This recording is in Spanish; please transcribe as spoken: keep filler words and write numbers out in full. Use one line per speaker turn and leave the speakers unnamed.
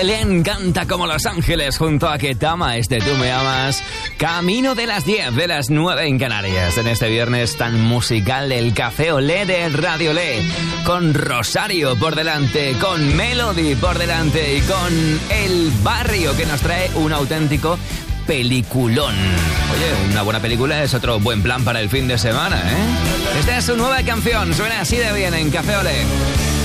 Belén canta como Los Ángeles junto a Ketama, este Tú Me Amas. Camino de las diez, de las nueve en Canarias. En este viernes tan musical del Café Olé de Radio Olé. Con Rosario por delante, con Melody por delante y con El Barrio, que nos trae un auténtico peliculón. Oye, una buena película es otro buen plan para el fin de semana, ¿eh? Esta es su nueva canción, suena así de bien en Café Olé.